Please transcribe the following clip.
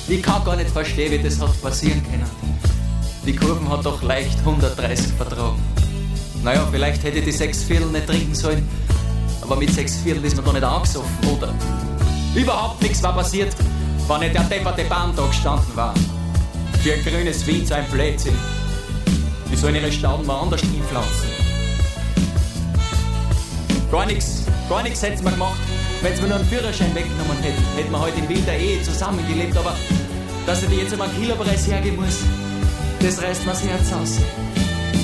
Ich kann gar nicht verstehen, wie das hat passieren können. Die Kurven hat doch leicht 130 vertragen. Naja, vielleicht hätte ich die 6 Viertel nicht trinken sollen, aber mit 6 Viertel ist man doch nicht angesoffen, oder? Überhaupt nichts war passiert, wenn nicht der depperte Baum da gestanden war. Für ein grünes Wien so ein Blödsinn. Die sollen ihre Stauden woanders hinpflanzen. Gar nichts hätten wir gemacht, wenn sie mir nur einen Führerschein weggenommen hätten. Hätten wir heute in wilder Ehe zusammengelebt, aber dass ich die jetzt einmal einen Kilopreis hergeben muss, das reißt mir das Herz aus.